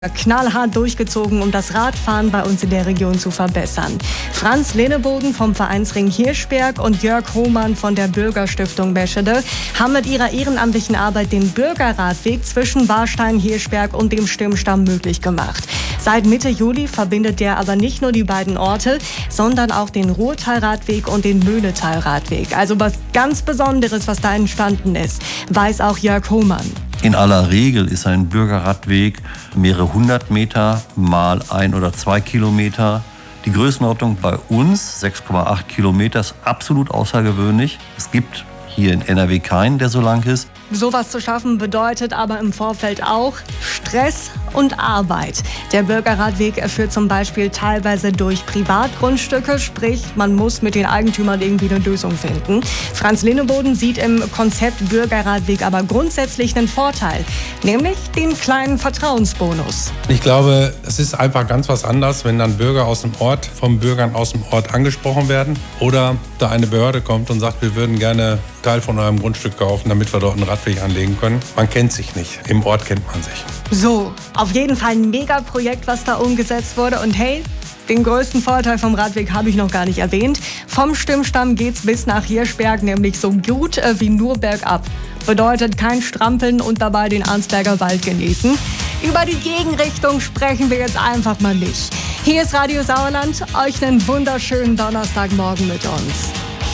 knallhart durchgezogen, um das Radfahren bei uns in der Region zu verbessern. Franz Lenneboden vom Vereinsring Hirschberg und Jörg Hohmann von der Bürgerstiftung Meschede haben mit ihrer ehrenamtlichen Arbeit den Bürgerradweg zwischen Warstein, Hirschberg und dem Stimmstamm möglich gemacht. Seit Mitte Juli verbindet der aber nicht nur die beiden Orte, sondern auch den Ruhrtalradweg und den Möhnetalradweg. Also was ganz Besonderes, was da entstanden ist, weiß auch Jörg Hohmann. In aller Regel ist ein Bürgerradweg mehrere 100 Meter mal 1 oder 2 Kilometer. Die Größenordnung bei uns, 6,8 Kilometer, ist absolut außergewöhnlich. Es gibt hier in NRW keinen, der so lang ist. Sowas zu schaffen bedeutet aber im Vorfeld auch Stress und Arbeit. Der Bürgerradweg führt zum Beispiel teilweise durch Privatgrundstücke, sprich, man muss mit den Eigentümern irgendwie eine Lösung finden. Franz Lenneboden sieht im Konzept Bürgerradweg aber grundsätzlich einen Vorteil, nämlich den kleinen Vertrauensbonus. Ich glaube, es ist einfach ganz was anderes, wenn dann Bürger aus dem Ort von Bürgern aus dem Ort angesprochen werden oder da eine Behörde kommt und sagt, wir würden gerne Teil von eurem Grundstück kaufen, damit wir dort einen Radweg anlegen können. Man kennt sich nicht. Im Ort kennt man sich. So, auf jeden Fall ein Mega-Projekt, was da umgesetzt wurde. Und hey, den größten Vorteil vom Radweg habe ich noch gar nicht erwähnt. Vom Stimmstamm geht's bis nach Hirschberg, nämlich so gut wie nur bergab. Bedeutet kein Strampeln und dabei den Arnsberger Wald genießen. Über die Gegenrichtung sprechen wir jetzt einfach mal nicht. Hier ist Radio Sauerland, euch einen wunderschönen Donnerstagmorgen mit uns.